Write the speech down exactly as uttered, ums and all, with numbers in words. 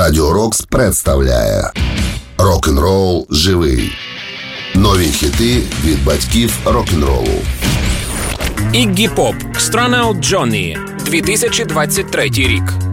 Радіо Рокс представляє Рок-н-рол живий. Нові хіти від батьків рок-н-ролу. Іггі Поп, Strung Out Johnny, дві тисячі двадцять третій рік.